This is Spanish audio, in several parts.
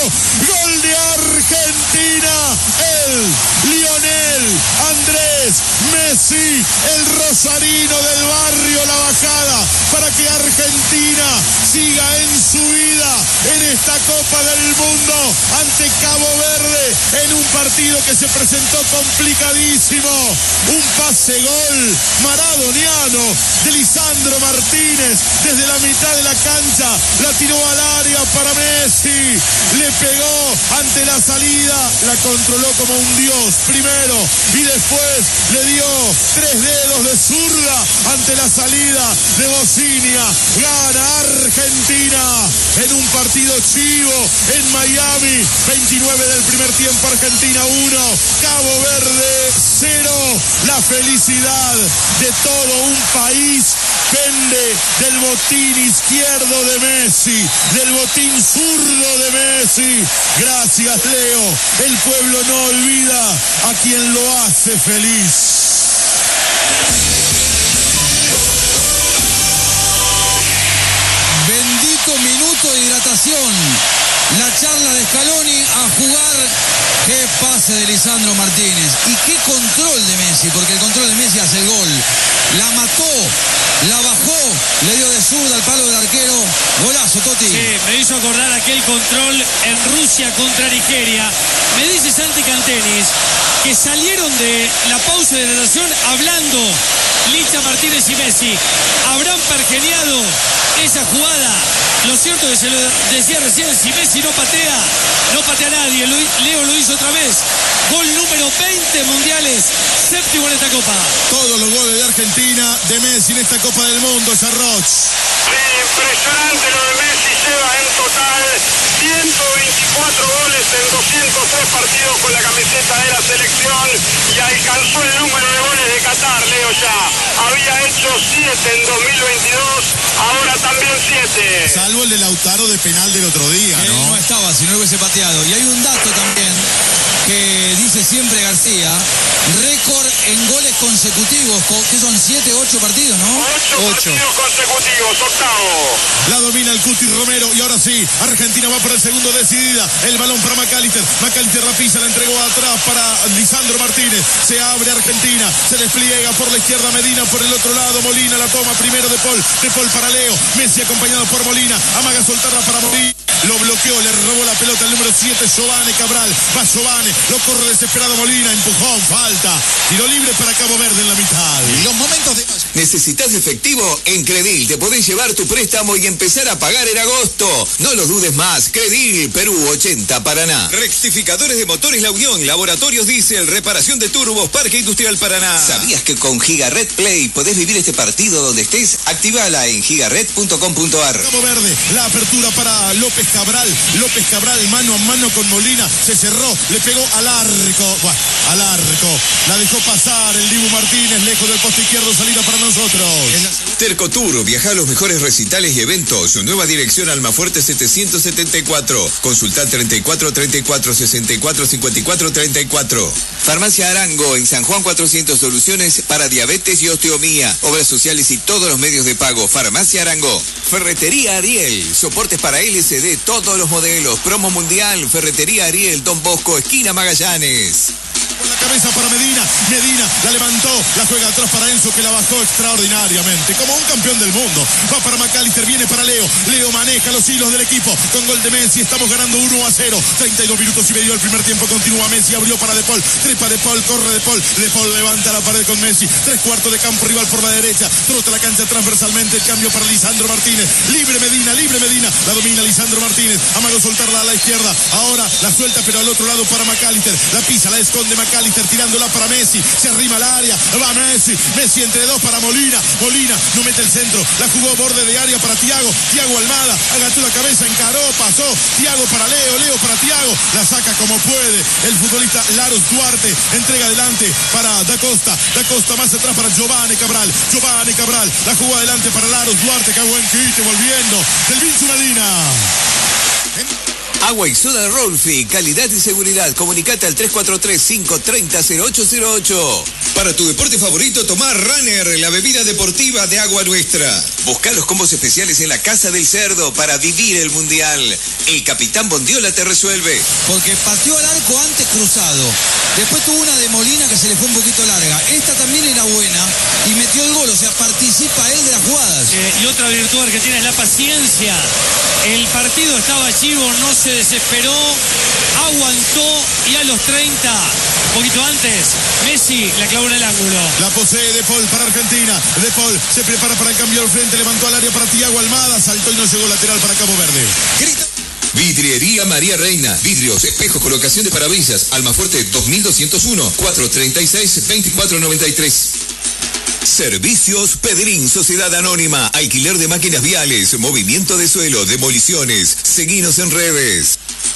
Gol de Argentina. Lionel Andrés Messi, el rosarino del barrio La Bajada, para que Argentina siga en su vida en esta Copa del Mundo ante Cabo Verde en un partido que se presentó complicadísimo. Un pase gol maradoniano de Lisandro Martínez desde la mitad de la cancha, la tiró al área para Messi, le pegó ante la salida, la controló como un dios primero y después le dio 3 dedos de zurda ante la salida de Bocinia. Gana Argentina en un partido chivo en Miami. 29 del primer tiempo, Argentina 1, Cabo Verde 0. La felicidad de todo un país pende del botín izquierdo de Messi, del botín zurdo de Messi. Gracias, Leo. El pueblo no olvida a quien lo hace feliz. Bendito minuto de hidratación. La charla de Scaloni a jugar. Qué pase de Lisandro Martínez. Y qué control de Messi, porque el control de Messi hace el gol. La mató, la bajó, le dio de zurda al palo del arquero. Golazo, Toti. Sí, me hizo acordar aquel control en Rusia contra Nigeria. Me dice Santi Cantenis que salieron de la pausa de hidratación hablando Licha Martínez y Messi. ¿Habrán pergeniado esa jugada? Lo cierto es que se lo decía recién, si Messi no patea a nadie. Leo lo hizo otra vez. Gol número 20 mundiales, séptimo en esta Copa. Todos los goles de Argentina, de Messi en esta Copa del Mundo, Sarroch. Sí, impresionante lo de Messi, lleva en total 124 goles en 203 partidos con la camiseta de la selección y alcanzó el número de goles de Qatar, Leo ya. Había hecho 7 en 2022, ahora también 7. Salvo el de Lautaro de penal del otro día, ¿no? No estaba, si no hubiese pateado. Y hay un dato también que dice siempre García, récord en goles consecutivos, que son 7, 8 partidos, ¿no? 8 partidos consecutivos, octavo. La domina el Cuti Romero y ahora sí, Argentina va por el segundo decidida. El balón para McAllister. McAllister la pisa, la entregó atrás para Lisandro Martínez. Se abre Argentina, se despliega por la izquierda Medina, por el otro lado Molina la toma primero de Paul para Leo. Messi acompañado por Molina, amaga soltarla para Molina. Lo bloqueó, le robó la pelota el número 7, Giovane Cabral. Va Giovane, lo corre desesperado Molina, empujón, falta. Tiro libre para Cabo Verde en la mitad. Los momentos de... ¿Necesitas efectivo? En Credil te podés llevar tu préstamo y empezar a pagar en agosto. No lo dudes más. Credil, Perú 80, Paraná. Rectificadores de motores La Unión, Laboratorios Diesel, reparación de turbos, Parque Industrial Paraná. ¿Sabías que con Gigaret Play podés vivir este partido donde estés? Activala en gigaret.com.ar. Cabo Verde, la apertura para López Cabral. López Cabral mano a mano con Molina. Se cerró, le pegó al arco. Bueno, al arco. La dejó pasar el Dibu Martínez, lejos del poste izquierdo, salida para nosotros. Tercotour, viaja a los mejores recitales y eventos. Su nueva dirección Almafuerte 774. Consulta 34 34 64 54 34. Farmacia Arango en San Juan 400, soluciones para diabetes y osteomía. Obras sociales y todos los medios de pago. Farmacia Arango. Ferretería Ariel, soportes para LCD, todos los modelos. Promo mundial, Ferretería Ariel, Don Bosco, esquina Magallanes. Con la cabeza para Medina, la levantó, la juega atrás para Enzo que la bajó extraordinariamente, como un campeón del mundo. Va para McAllister, viene para Leo maneja los hilos del equipo, con gol de Messi, estamos ganando 1-0, 32 minutos y medio del primer tiempo, continúa Messi, abrió para De Paul, trepa De Paul, corre De Paul levanta la pared con Messi, 3/4 de campo rival por la derecha, trota la cancha transversalmente, el cambio para Lisandro Martínez, libre Medina, la domina Lisandro Martínez, amago soltarla a la izquierda, ahora la suelta pero al otro lado para McAllister, la pisa, la esconde McAllister tirándola para Messi, se arrima al área, va Messi entre dos para Molina no mete el centro, la jugó borde de área para Thiago Almada, agachó la cabeza, encaró, pasó, Thiago para Leo para Thiago, la saca como puede, el futbolista Laros Duarte, entrega adelante para Da Costa más atrás para Giovane Cabral, la jugó adelante para Laros Duarte, que buen quite, volviendo, del Vinci Medina. Agua y soda Rolfi, calidad y seguridad. Comunicate al 343-530-0808. Para tu deporte favorito, tomá Runner, la bebida deportiva de Agua Nuestra. Busca los combos especiales en la Casa del Cerdo para vivir el Mundial. El capitán Bondiola te resuelve. Porque pateó al arco antes cruzado. Después tuvo una de Molina que se le fue un poquito larga. Esta también era buena y metió el gol. O sea, participa él de las jugadas. Y otra virtud argentina es la paciencia. El partido estaba chivo, no se desesperó, aguantó y a los 30, un poquito antes, Messi la clavó en el ángulo. La posee De Paul para Argentina. De Paul se prepara para el cambio al frente, levantó al área para Thiago Almada, saltó y no llegó lateral para Cabo Verde. Grita. Vidriería María Reina. Vidrios, espejos, colocación de parabrisas. Almafuerte 2201 436 2493. Servicios Pedrín, Sociedad Anónima, alquiler de máquinas viales, movimiento de suelo, demoliciones. Seguinos en redes.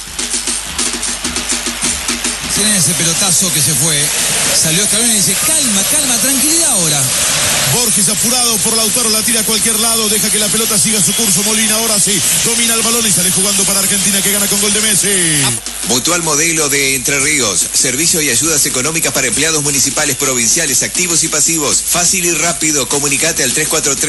Tienen ese pelotazo que se fue. Salió Scaloni y dice, calma, calma, tranquilidad ahora. Borges apurado por Lautaro, la tira a cualquier lado, deja que la pelota siga su curso. Molina ahora sí, domina el balón y sale jugando para Argentina, que gana con gol de Messi. Mutual Modelo de Entre Ríos. Servicio y ayudas económicas para empleados municipales, provinciales, activos y pasivos. Fácil y rápido. Comunicate al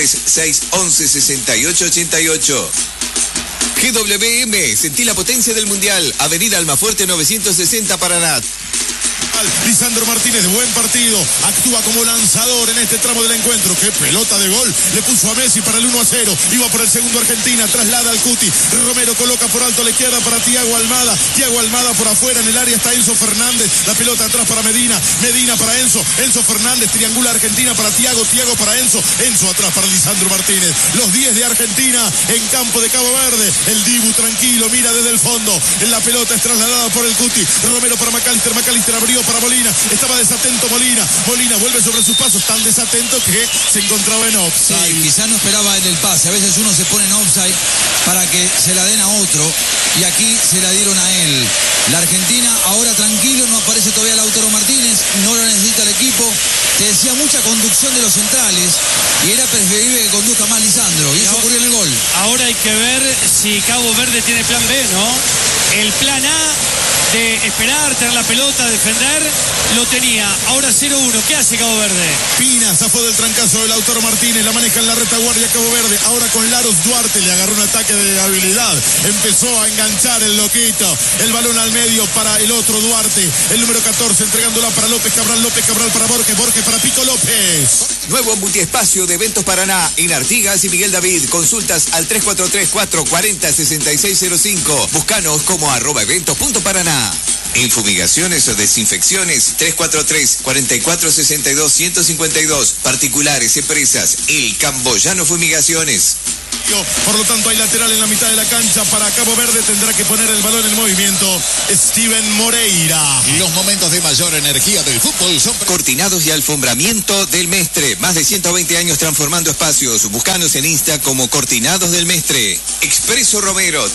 343-611-6888. GWM, sentí la potencia del Mundial. Avenida Almafuerte 960, Paraná. Lisandro Martínez, buen partido, actúa como lanzador en este tramo del encuentro. Qué pelota de gol le puso a Messi para el 1-0. Iba por el segundo Argentina, traslada al Cuti. Romero coloca por alto a la izquierda para Thiago Almada. Thiago Almada por afuera, en el área está Enzo Fernández. La pelota atrás para Medina. Medina para Enzo. Enzo Fernández triangula Argentina para Thiago. Thiago para Enzo. Enzo atrás para Lisandro Martínez. Los 10 de Argentina en campo de Cabo Verde. El Dibu tranquilo, mira desde el fondo. La pelota es trasladada por el Cuti. Romero para McAllister. McAllister abrió para Molina, estaba desatento Molina vuelve sobre sus pasos, tan desatento que se encontraba en offside. Sí, quizás no esperaba en el pase, a veces uno se pone en offside para que se la den a otro y aquí se la dieron a él. La Argentina ahora tranquilo, no aparece todavía Lautaro Martínez, no lo necesita el equipo. Te decía mucha conducción de los centrales y era preferible que conduzca más Lisandro y eso ocurrió en el gol. Ahora hay que ver si Cabo Verde tiene plan B, ¿no? El plan A de esperar, tener la pelota, defender, lo tenía. Ahora 0-1. ¿Qué hace Cabo Verde? Pina zafó del trancazo de Lautaro Martínez, la maneja en la retaguardia Cabo Verde. Ahora con Laros Duarte le agarró un ataque de habilidad. Empezó a enganchar el loquito. El balón al medio para el otro Duarte. El número 14 entregándola para López Cabral para Borges para Pico López. Nuevo multiespacio de Eventos Paraná en Artigas y Miguel David. Consultas al 343-440-6605. Búscanos como @eventos.paraná. En fumigaciones o desinfecciones, 343-4462-152. Particulares, empresas, El Camboyano Fumigaciones. Por lo tanto, hay lateral en la mitad de la cancha para Cabo Verde. Tendrá que poner el balón en movimiento Steven Moreira. Los momentos de mayor energía del fútbol son Cortinados y alfombramiento del Mestre. Más de 120 años transformando espacios. Búscanos en Insta como Cortinados del Mestre. Expreso Romero,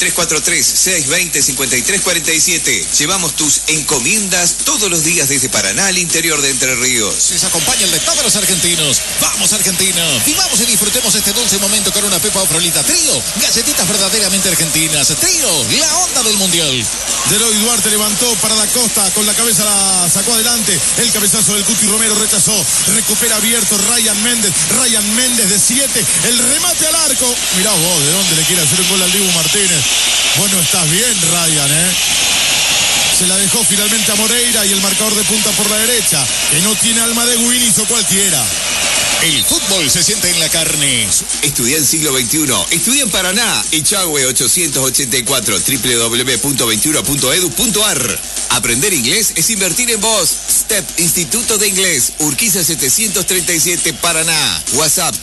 343-620-5347. Llevamos tus encomiendas todos los días desde Paraná al interior de Entre Ríos. Les acompaña el de todos los argentinos. ¡Vamos, Argentina! Vivamos y disfrutemos este dulce momento con una Pepa o Frolita Trío. Galletitas verdaderamente argentinas. Trío, la onda del Mundial. Deloy Duarte levantó para la Costa, con la cabeza la sacó adelante. El cabezazo del Cuti Romero rechazó. Recupera abierto Ryan Méndez de 7. El remate al arco. Mirá vos, ¿de dónde le quiere hacer un gol al Dibu Martínez? Bueno, estás bien, Ryan, Se la dejó finalmente a Moreira y el marcador de punta por la derecha, que no tiene alma de Guin, hizo cualquiera. El fútbol se siente en la carne. Estudia en siglo XXI. Estudia en Paraná. Echagüe 884 www.21.edu.ar. Aprender inglés es invertir en vos. STEP, Instituto de Inglés. Urquiza 737, Paraná. WhatsApp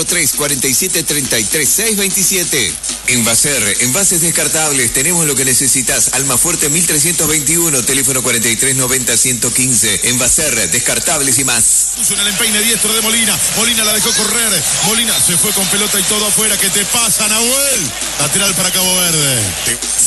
343-4733-627. Envaser, envases descartables. Tenemos lo que necesitas. Almafuerte 1321, teléfono 4390-115. Envaser, descartables y más. Puso en el empeine diestro de Molina. Molina la dejó correr. Molina se fue con pelota y todo afuera. ¿Qué te pasa, Nahuel? Lateral para Cabo Verde.